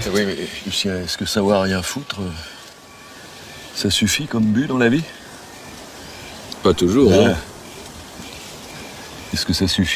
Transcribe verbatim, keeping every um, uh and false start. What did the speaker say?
Oui, mais Lucien, est-ce que savoir rien foutre, ça suffit comme but dans la vie? Pas toujours, Ouais. hein. Est-ce que ça suffit?